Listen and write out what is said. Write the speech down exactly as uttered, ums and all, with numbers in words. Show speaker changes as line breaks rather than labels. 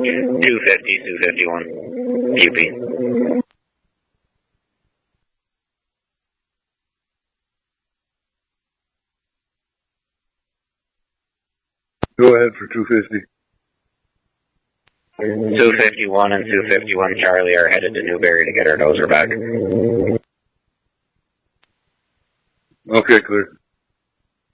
two fifty, two fifty-one, U P.
Go ahead for two fifty.
two fifty-one and two fifty-one Charlie are headed to Newberry to get our dozer back.
Okay, clear.